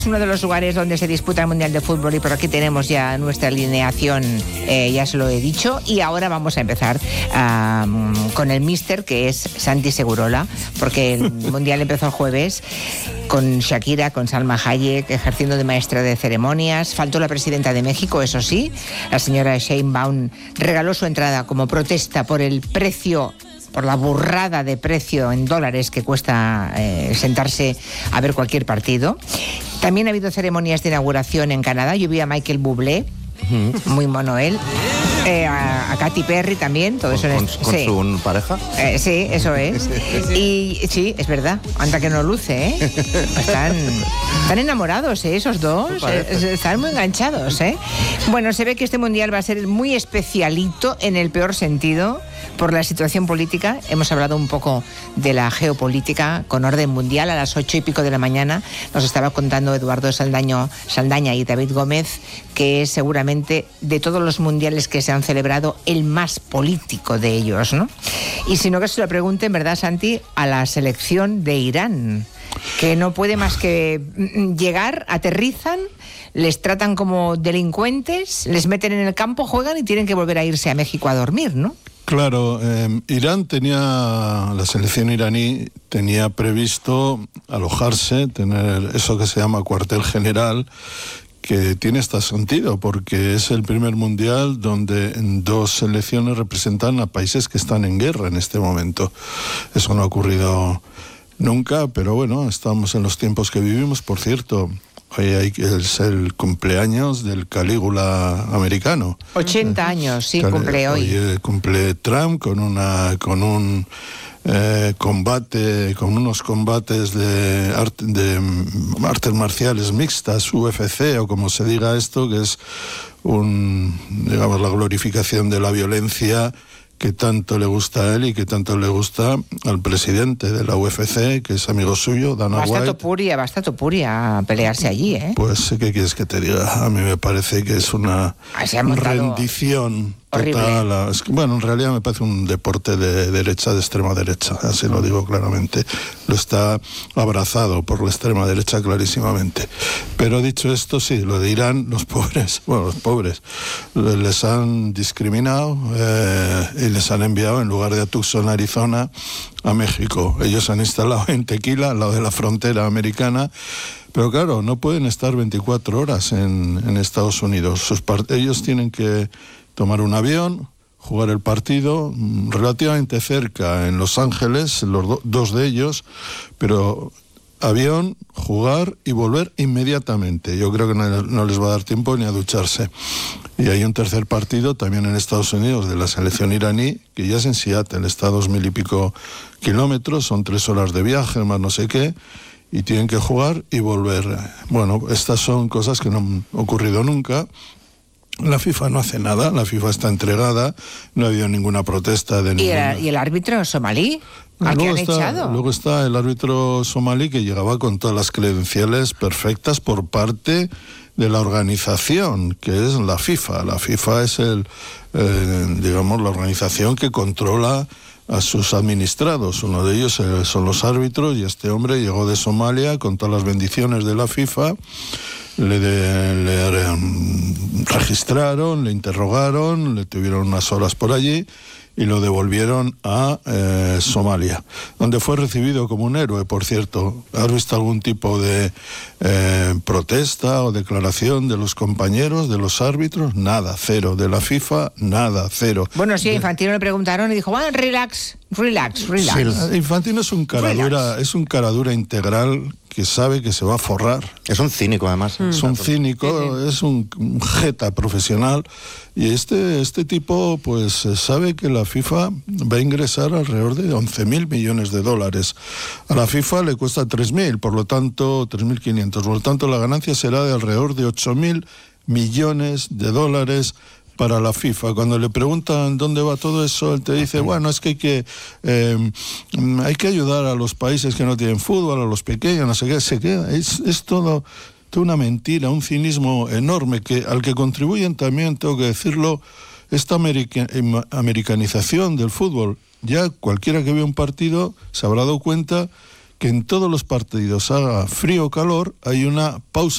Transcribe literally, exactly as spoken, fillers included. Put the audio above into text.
Uno de los lugares donde se disputa el Mundial de Fútbol, y por aquí tenemos ya nuestra alineación, eh, ya se lo he dicho, y ahora vamos a empezar um, con el míster, que es Santi Segurola, porque el Mundial empezó el jueves con Shakira, con Salma Hayek, ejerciendo de maestra de ceremonias. Faltó la presidenta de México, eso sí, la señora Sheinbaum regaló su entrada como protesta por el precio, por la burrada de precio en dólares que cuesta eh, sentarse a ver cualquier partido. También ha habido ceremonias de inauguración en Canadá. Yo vi a Michael Bublé, muy mono él. Eh, a, a Katy Perry también, todo eso. ¿Con, es, con sí. su pareja? Eh, sí, eso es. Y sí, es verdad. Anda que no luce, ¿eh? Están, están enamorados, ¿eh? Esos dos. Eh, están muy enganchados, ¿eh? Bueno, se ve que este mundial va a ser muy especialito en el peor sentido por la situación política. Hemos hablado un poco de la geopolítica con orden mundial. A las ocho y pico de la mañana nos estaba contando Eduardo Saldaño, Saldaña y David Gómez que es seguramente de todos los mundiales que se han celebrado el más político de ellos, ¿no? Y si no, que se lo pregunten, ¿verdad, Santi?, a la selección de Irán, que no puede más que llegar, aterrizan, les tratan como delincuentes, les meten en el campo, juegan y tienen que volver a irse a México a dormir, ¿no? Claro, eh, Irán tenía, la selección iraní tenía previsto alojarse, tener eso que se llama cuartel general, que tiene este sentido, porque es el primer mundial donde dos selecciones representan a países que están en guerra en este momento. Eso no ha ocurrido nunca, pero bueno, estamos en los tiempos que vivimos. Por cierto, hoy hay, es el cumpleaños del Calígula americano. ochenta años, sí, cumple hoy. Hoy cumple Trump con una con un eh, combate, con unos combates de, arte, de artes marciales mixtas, U F C o como se diga esto, que es un, digamos, la glorificación de la violencia que tanto le gusta a él y que tanto le gusta al presidente de la U F C, que es amigo suyo, Dana White. Basta Topuria, basta Topuria pelearse allí, ¿eh? Pues, ¿qué quieres que te diga? A mí me parece que es una rendición total. A, es que, bueno, en realidad me parece un deporte de derecha, de extrema derecha, así lo digo claramente. Lo está abrazado por la extrema derecha clarísimamente. Pero dicho esto, sí, lo de Irán, los pobres, bueno, los pobres, les han discriminado eh, y les han enviado, en lugar de a Tucson, Arizona, a México. Ellos se han instalado en Tequila, al lado de la frontera americana. Pero claro, no pueden estar veinticuatro horas en, en Estados Unidos. Sus part- ellos tienen que tomar un avión, jugar el partido relativamente cerca en Los Ángeles, los do- dos de ellos, pero avión, jugar y volver inmediatamente. Yo creo que no, no les va a dar tiempo ni a ducharse. Y hay un tercer partido también en Estados Unidos de la selección iraní, que ya es en Seattle, está a dos mil y pico kilómetros, son tres horas de viaje, más no sé qué, y tienen que jugar y volver. Bueno, estas son cosas que no han ocurrido nunca. La FIFA no hace nada, la FIFA está entregada, no ha habido ninguna protesta de ninguna. ¿Y el, y el árbitro somalí? ¿A qué han está, echado? Luego está el árbitro somalí, que llegaba con todas las credenciales perfectas por parte de la organización, que es la FIFA. La FIFA es el, eh, digamos, la organización que controla a sus administrados. Uno de ellos eh, son los árbitros, y este hombre llegó de Somalia con todas las bendiciones de la FIFA. Le, de, le um, registraron, le interrogaron, le tuvieron unas horas por allí y lo devolvieron a eh, Somalia, donde fue recibido como un héroe, por cierto. ¿Has visto algún tipo de eh, protesta o declaración de los compañeros, de los árbitros? Nada, cero. De la FIFA, nada, cero. Bueno, sí, a de... Infantino le preguntaron y dijo, bueno, relax, relax, relax. Sí, Infantino es un caradura, es un caradura integral que sabe que se va a forrar. Es un cínico, además. Mm. Es un cínico, sí, sí. Es un, un jeta profesional. Y este, este tipo, pues, sabe que la FIFA va a ingresar alrededor de once mil millones de dólares. A la FIFA le cuesta tres mil, por lo tanto, tres mil quinientos. Por lo tanto, la ganancia será de alrededor de ocho mil millones de dólares para la FIFA. Cuando le preguntan dónde va todo eso, él te dice, bueno, es que hay que eh, hay que ayudar a los países que no tienen fútbol, a los pequeños, no sé qué, se queda. Es, es todo, toda una mentira, un cinismo enorme, que al que contribuyen también, tengo que decirlo, esta america, americanización del fútbol. Ya cualquiera que vea un partido se habrá dado cuenta que en todos los partidos, haga frío o calor, hay una pausa